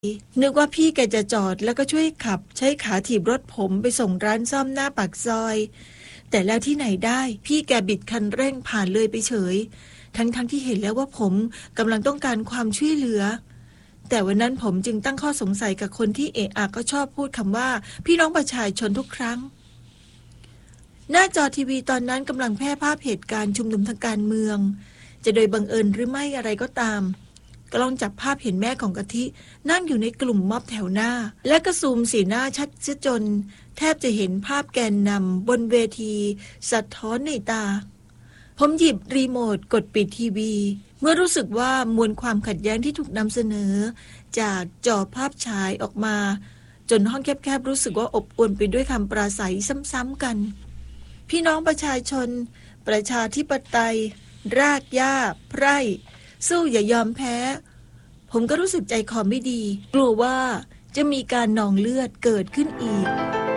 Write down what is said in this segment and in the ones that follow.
นึกว่าพี่แกจะจอดแล้วก็ช่วยขับใช้ขาถีบรถผมไปส่งร้านซ่อมหน้าปากซอยแต่แล้วที่ไหนได้พี่แกบิดคันเร่งผ่านเลยไปเฉยทั้งที่เห็นแล้วว่าผมกำลังต้องการความช่วยเหลือแต่วันนั้นผมจึงตั้งข้อสงสัยกับคนที่เอะอะก็ชอบพูดคำว่าพี่น้องประชาชนทุกครั้งหน้าจอทีวีตอนนั้นกำลังแพร่ภาพเหตุการณ์ชุมนุมทางการเมืองจะโดยบังเอิญหรือไม่อะไรก็ตามกล้องจับภาพเห็นแม่ของกะทินั่งอยู่ในกลุ่มม็อบแถวหน้าและก็ซูมสีหน้าชัดเสียจนแทบจะเห็นภาพแกนนำบนเวทีสะท้อนในตาผมหยิบรีโมทกดปิดทีวีเมื่อรู้สึกว่ามวลความขัดแย้งที่ถูกนำเสนอจากจอภาพฉายออกมาจนห้องแคบๆรู้สึกว่าอบอวลไปด้วยคำปราศัยซ้ำๆกันพี่น้องประชาชนประชาธิปไตยรากหญ้าไพร่สู้อย่ายอมแพ้ผมก็รู้สึกใจคอไม่ดีกลัวว่าจะมีการนองเลือดเกิดขึ้นอีก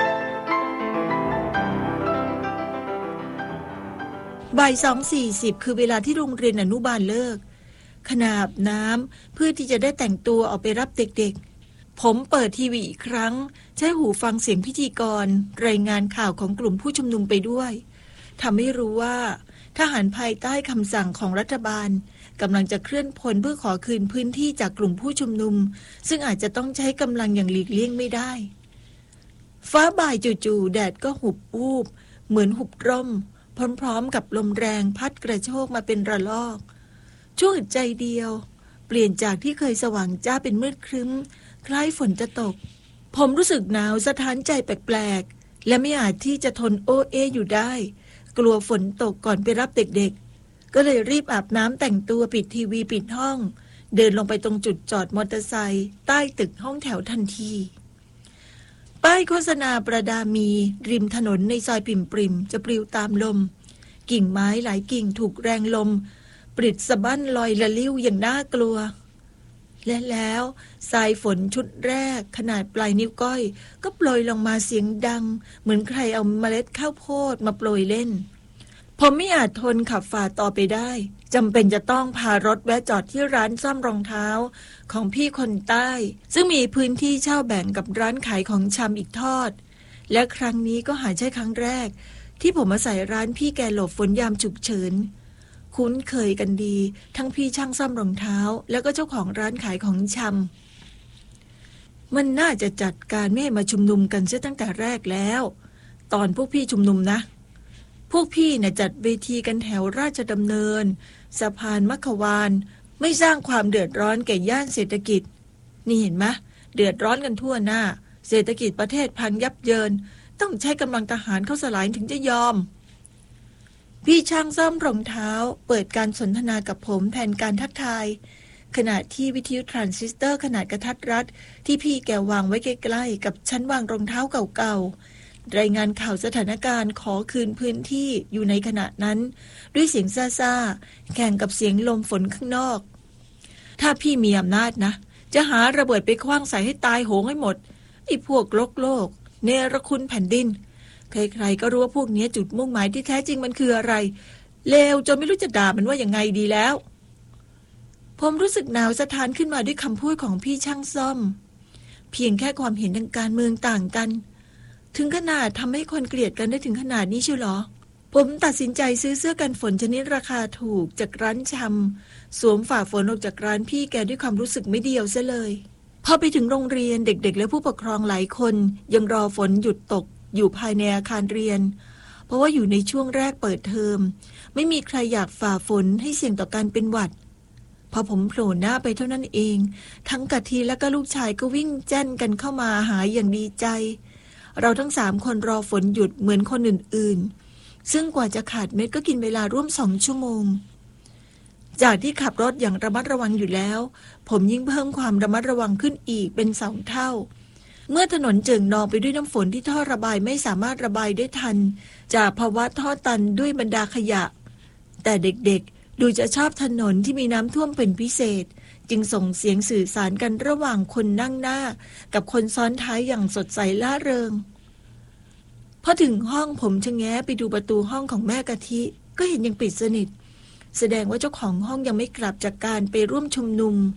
บ่าย 2:40 คือเวลาที่โรงเรียนอนุบาลเลิกขณะอาบน้ำเพื่อที่จะได้แต่งตัวออกไปรับเด็กๆผมเปิดทีวีอีกครั้งใช้หูฟังเสียงพิธีกรรายงานข่าวของกลุ่มผู้ชุมนุมไปด้วยทำให้รู้ว่าทหารภายใต้คำสั่งของรัฐบาลกำลังจะเคลื่อนพลเพื่อขอคืนพื้นที่จากกลุ่มผู้ชุมนุมซึ่งอาจจะต้องใช้กำลังอย่างหลีกเลี่ยงไม่ได้ฟ้าบ่ายจู่ๆแดดก็หุบวูบเหมือนหุบร่มพร้อมๆกับลมแรงพัดกระโชกมาเป็นระลอกชั่วอึดใจเดียวเปลี่ยนจากที่เคยสว่างจ้าเป็นมืดครึ้มคล้ายฝนจะตกผมรู้สึกหนาวสะท้านใจแปลกๆและไม่อาจที่จะทนโอเออยู่ได้กลัวฝนตกก่อนไปรับเด็กๆก็เลยรีบอาบน้ำแต่งตัวปิดทีวีปิดห้องเดินลงไปตรงจุดจอดมอเตอร์ไซค์ใต้ตึกห้องแถวทันทีป้ายโฆษณาประดามีริมถนนในซอยปิ่มปริมจะปลิวตามลมกิ่งไม้หลายกิ่งถูกแรงลมปลิดสะบั้นลอยละลิ้วอย่างน่ากลัวและแล้วทรายฝนชุดแรกขนาดปลายนิ้วก้อยก็โปรยลงมาเสียงดังเหมือนใครเอาเมล็ดข้าวโพดมาโปรยเล่นผมไม่อาจทนขับฝ่าต่อไปได้จำเป็นจะต้องพารถแวะจอดที่ร้านซ่อมรองเท้าของพี่คนใต้ซึ่งมีพื้นที่เช่าแบ่งกับร้านขายของชำอีกทอดและครั้งนี้ก็หาใช่ครั้งแรกที่ผมมาใส่ร้านพี่แกหลบฝนยามฉุกเฉินคุ้นเคยกันดีทั้งพี่ช่างซ่อมรองเท้าแล้วก็เจ้าของร้านขายของชำมันน่าจะจัดการไม่ให้มาชุมนุมกันเสียตั้งแต่แรกแล้วตอนพวกพี่ชุมนุมนะพวกพี่เนี่ยจัดเวทีกันแถวราชดำเนินสะพานมัคควานไม่สร้างความเดือดร้อนแก่ย่านเศรษฐกิจนี่เห็นไหมเดือดร้อนกันทั่วหน้าเศรษฐกิจประเทศพังยับเยินต้องใช้กำลังทหารเข้าสลายถึงจะยอมพี่ช่างซ่อมรองเท้าเปิดการสนทนากับผมแทนการทักทายขณะที่วิทยุทรานซิสเตอร์ขนาดกระทัดรัดที่พี่แกวางไว้ใกล้ๆกับชั้นวางรองเท้าเก่าๆรายงานข่าวสถานการณ์ขอคืนพื้นที่อยู่ในขณะนั้นด้วยเสียงซ่าๆแข่งกับเสียงลมฝนข้างนอกถ้าพี่มีอำนาจนะจะหาระเบิดไปขว้างใส่ให้ตายโหงให้หมดไอ้พวกโลกเนรคุณแผ่นดินใครๆก็รู้ว่าพวกนี้จุดมุ่งหมายที่แท้จริงมันคืออะไรเลวจนไม่รู้จะด่ามันว่ายังไงดีแล้วผมรู้สึกหนาวสะท้านขึ้นมาด้วยคำพูดของพี่ช่างซ่อมเพียงแค่ความเห็นทางการเมืองต่างกันถึงขนาดทำให้คนเกลียดกันได้ถึงขนาดนี้เชียวหรอผมตัดสินใจซื้อเสื้อกันฝนชนิดราคาถูกจากร้านชำสวมฝ่าฝนออกจากร้านพี่แกด้วยความรู้สึกไม่เดียวซะเลยพอไปถึงโรงเรียนเด็กๆและผู้ปกครองหลายคนยังรอฝนหยุดตกอยู่ภายในอาคารเรียนเพราะว่าอยู่ในช่วงแรกเปิดเทอมไม่มีใครอยากฝ่าฝนให้เสี่ยงต่อการเป็นหวัดพอผมโผล่หน้าไปเท่านั้นเองทั้งกะทิและก็ลูกชายก็วิ่งแจ้นกันเข้ามาหาอย่างดีใจเราทั้ง3 คนรอฝนหยุดเหมือนคนอื่นๆซึ่งกว่าจะขาดเม็ดก็กินเวลาร่วม2 ชั่วโมงจากที่ขับรถอย่างระมัดระวังอยู่แล้วผมยิ่งเพิ่มความระมัดระวังขึ้นอีกเป็น2 เท่าเมื่อถนนเจิ่งนองไปด้วยน้ำฝนที่ท่อระบายไม่สามารถระบายได้ทันจากภาวะท่อตันด้วยบรรดาขยะแต่เด็กๆดูจะชอบถนนที่มีน้ำท่วมเป็นพิเศษจึงส่งเสียงสื่อสารกันระหว่างคนนั่งหน้ากับคนซ้อนท้ายอย่างสดใสร่าเริงพอถึงห้องผมชะแงะไปดูประตูห้องของแม่กะทิก็เห็นยังปิดสนิทแสดงว่าเจ้าของห้องยังไม่กลับจากการไปร่วมชุมนุม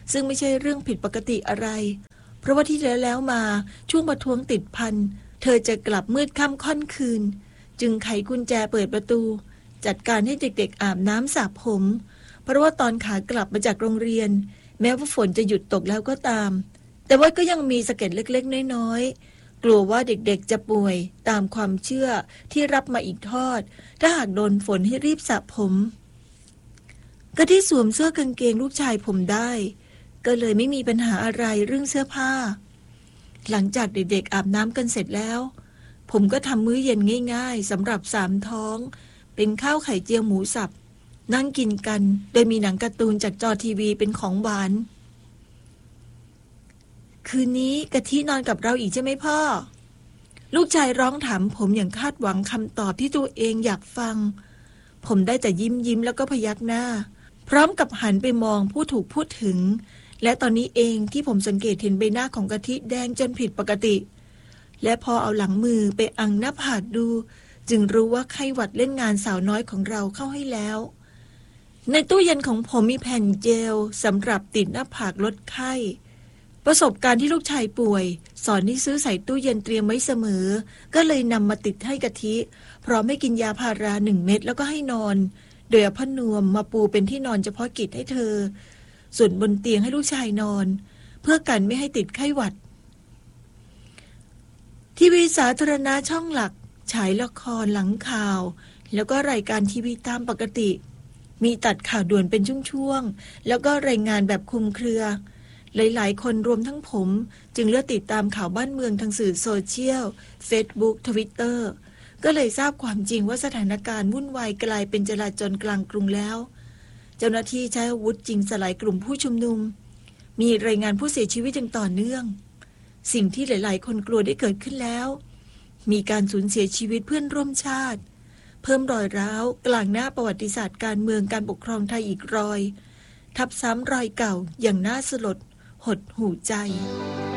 ซึ่งไม่ใช่เรื่องผิดปกติอะไรเพราะว่าที่แล้วมาช่วงประท้วงติดพันเธอจะกลับมืดค่ำค่อนคืนจึงไขกุญแจเปิดประตูจัดการให้เด็กๆอาบน้ำสระผมเพราะว่าตอนขากลับมาจากโรงเรียนแม้ว่าฝนจะหยุดตกแล้วก็ตามแต่ว่าก็ยังมีสะเก็ดเล็กๆน้อยๆกลัวว่าเด็กๆจะป่วยตามความเชื่อที่รับมาอีกทอดถ้าหากโดนฝนให้รีบสระผมก็ที่สวมเสื้อกางเกงลูกชายผมได้ก็เลยไม่มีปัญหาอะไรเรื่องเสื้อผ้าหลังจากเด็กๆอาบน้ำกันเสร็จแล้วผมก็ทำมื้อเย็นง่ายๆสำหรับ3 ท้องเป็นข้าวไข่เจียวหมูสับนั่งกินกันโดยมีหนังการ์ตูนจากจอทีวีเป็นของหวานคืนนี้กะทินอนกับเราอีกใช่ไหมพ่อลูกชายร้องถามผมอย่างคาดหวังคำตอบที่ตัวเองอยากฟังผมได้แต่ยิ้มแล้วก็พยักหน้าพร้อมกับหันไปมองผู้ถูกพูดถึงและตอนนี้เองที่ผมสังเกตเห็นใบหน้าของกะทิแดงจนผิดปกติและพอเอาหลังมือไปอังหน้าผากดูจึงรู้ว่าไข้หวัดเล่นงานสาวน้อยของเราเข้าให้แล้วในตู้เย็นของผมมีแผ่นเจลสำหรับติดหน้าผากลดไข้ประสบการณ์ที่ลูกชายป่วยสอนให้ซื้อใส่ตู้เย็นเตรียมไว้เสมอก็เลยนำมาติดให้กะทิพร้อมให้กินยาพารา1 เม็ดแล้วก็ให้นอนโดยเอาผ้านวมมาปูเป็นที่นอนเฉพาะกิจให้เธอส่วนบนเตียงให้ลูกชายนอนเพื่อกันไม่ให้ติดไข้หวัดทีวีสาธารณะช่องหลักฉายละครหลังข่าวแล้วก็รายการทีวีตามปกติมีตัดข่าวด่วนเป็นช่วงๆแล้วก็รายงานแบบคลุมเครือหลายๆคนรวมทั้งผมจึงเลือกติดตามข่าวบ้านเมืองทางสื่อโซเชียล Facebook Twitter ก็เลยทราบความจริงว่าสถานการณ์วุ่นวายกลายเป็นจลาจลกลางกรุงแล้วเจ้าหน้าที่ใช้อาวุธจริงสลายกลุ่มผู้ชุมนุมมีรายงานผู้เสียชีวิตอย่างต่อเนื่องสิ่งที่หลายๆคนกลัวได้เกิดขึ้นแล้วมีการสูญเสียชีวิตเพื่อนร่วมชาติเพิ่มรอยร้าวกลางหน้าประวัติศาสตร์การเมืองการปกครองไทยอีกรอยทับซ้ำรอยเก่าอย่างน่าสลดหดหู่ใจ